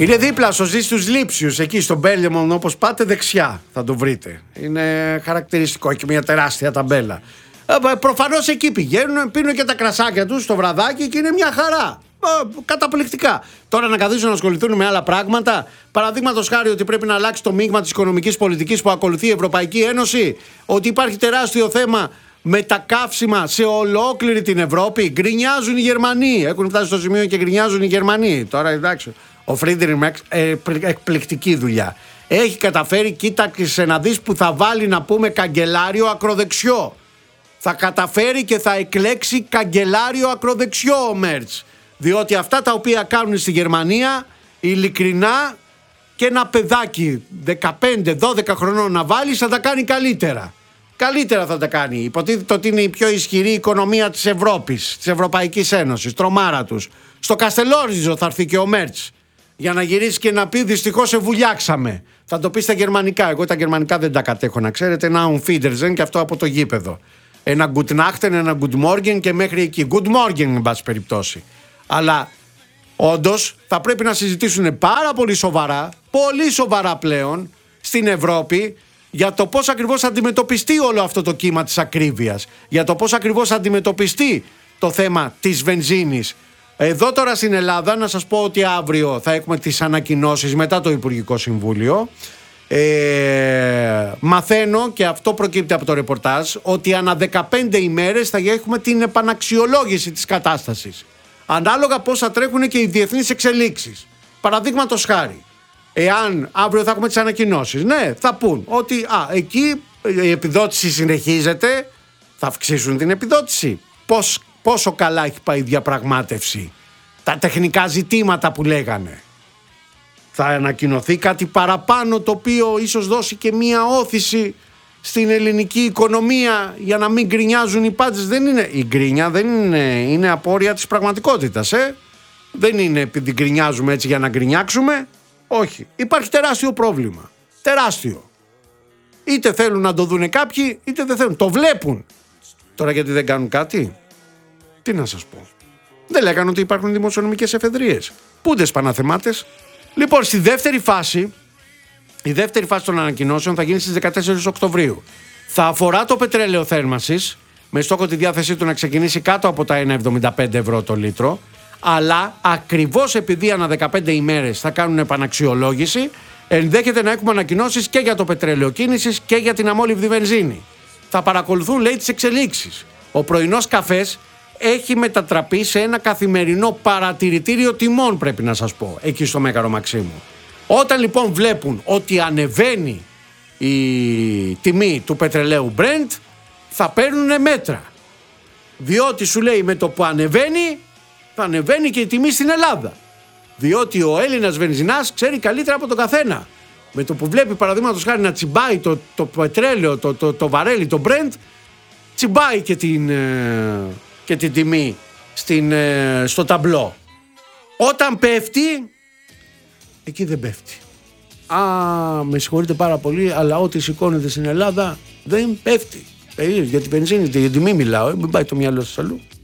Είναι δίπλα στο ζει στους Λήψιους, εκεί στον Μπέλεμον, όπως πάτε δεξιά θα το βρείτε. Είναι χαρακτηριστικό, έχει μια τεράστια ταμπέλα. Προφανώς εκεί πηγαίνουν, πίνουν και τα κρασάκια τους στο βραδάκι και είναι μια χαρά. Καταπληκτικά. Τώρα να καθίσουν να ασχοληθούν με άλλα πράγματα. Παραδείγματος χάρη ότι πρέπει να αλλάξει το μείγμα της οικονομικής πολιτικής που ακολουθεί η Ευρωπαϊκή Ένωση. Ότι υπάρχει τεράστιο θέμα με τα καύσιμα σε ολόκληρη την Ευρώπη. Γκρινιάζουν οι Γερμανοί. Έχουν φτάσει στο σημείο και γκρινιάζουν οι Γερμανοί. Τώρα εντάξει. Ο Φρίντρι Μέρξ, εκπληκτική δουλειά. Έχει καταφέρει, κοίταξε να δεις που θα βάλει να πούμε καγκελάριο ακροδεξιό. Θα καταφέρει και θα εκλέξει καγκελάριο ακροδεξιό ο Μέρτς. Διότι αυτά τα οποία κάνουν στη Γερμανία, ειλικρινά, και ένα παιδάκι 15-12 χρονών να βάλει θα τα κάνει καλύτερα. Καλύτερα θα τα κάνει. Υποτίθεται ότι είναι η πιο ισχυρή οικονομία της Ευρώπης, της Ευρωπαϊκής Ένωσης, τρομάρα τους. Στο Καστελόριζο θα έρθει και ο Μέρτς για να γυρίσει και να πει δυστυχώς σε βουλιάξαμε. Θα το πει στα γερμανικά. Εγώ τα γερμανικά δεν τα κατέχω, να ξέρετε. Ένα Unfiedersen και αυτό από το γήπεδο. Ένα Guten Nacht, ένα Good Morgen και μέχρι εκεί. Good Morgen, εν πάση περιπτώσει. Αλλά όντως θα πρέπει να συζητήσουν πάρα πολύ σοβαρά πλέον στην Ευρώπη για το πώς ακριβώς θα αντιμετωπιστεί όλο αυτό το κύμα της ακρίβειας. Για το πώς ακριβώς θα αντιμετωπιστεί το θέμα της βενζίνης. Εδώ τώρα στην Ελλάδα να σας πω ότι αύριο θα έχουμε τις ανακοινώσεις μετά το Υπουργικό Συμβούλιο. Μαθαίνω, και αυτό προκύπτει από το ρεπορτάζ, ότι ανά 15 ημέρες θα έχουμε την επαναξιολόγηση της κατάστασης. Ανάλογα πώς θα τρέχουν και οι διεθνείς εξελίξεις. Παραδείγματος χάρη, εάν αύριο θα έχουμε τις ανακοινώσεις, ναι, θα πούν ότι εκεί η επιδότηση συνεχίζεται, θα αυξήσουν την επιδότηση. Πόσο καλά έχει πάει η διαπραγμάτευση, τα τεχνικά ζητήματα που λέγανε. Θα ανακοινωθεί κάτι παραπάνω το οποίο ίσως δώσει και μία όθηση στην ελληνική οικονομία για να μην γκρινιάζουν οι πάντες. Δεν είναι, η γκρίνια δεν είναι απόρρια της πραγματικότητας. Δεν είναι επειδή γκρινιάζουμε έτσι για να γκρινιάξουμε. Όχι. Υπάρχει τεράστιο πρόβλημα. Τεράστιο. Είτε θέλουν να το δούνε κάποιοι, είτε δεν θέλουν. Το βλέπουν. Τώρα γιατί δεν κάνουν κάτι. Τι να σας πω. Δεν λέγανε ότι υπάρχουν δημοσιονομικές εφεδρίες. Πούντες παναθεμάτες. Λοιπόν, στη δεύτερη φάση, η δεύτερη φάση των ανακοινώσεων θα γίνει στις 14 Οκτωβρίου. Θα αφορά το πετρέλαιο θέρμανσης, με στόχο τη διάθεσή του να ξεκινήσει κάτω από τα 1,75 ευρώ το λίτρο, αλλά ακριβώς επειδή ανά 15 ημέρες θα κάνουν επαναξιολόγηση, ενδέχεται να έχουμε ανακοινώσεις και για το πετρέλαιο κίνησης και για την αμόλυβδη βενζίνη. Θα παρακολουθούν, λέει, τις εξελίξεις. Ο πρωινός καφές έχει μετατραπεί σε ένα καθημερινό παρατηρητήριο τιμών, πρέπει να σας πω, εκεί στο Μέγαρο Μαξίμου. Όταν λοιπόν βλέπουν ότι ανεβαίνει η τιμή του πετρελαίου Brent, θα παίρνουν μέτρα. Διότι σου λέει με το που ανεβαίνει, θα ανεβαίνει και η τιμή στην Ελλάδα. Διότι ο Έλληνας βενζινάς ξέρει καλύτερα από τον καθένα. Με το που βλέπει παραδείγματος χάρη να τσιμπάει το πετρέλαιο, το βαρέλι, το Brent, τσιμπάει και την τιμή στο ταμπλό. Όταν πέφτει, εκεί δεν πέφτει. Με συγχωρείτε πάρα πολύ, αλλά ό,τι σηκώνεται στην Ελλάδα δεν πέφτει. Για τη βενζίνη, για την τιμή μιλάω, μην πάει το μυαλό σας αλλού.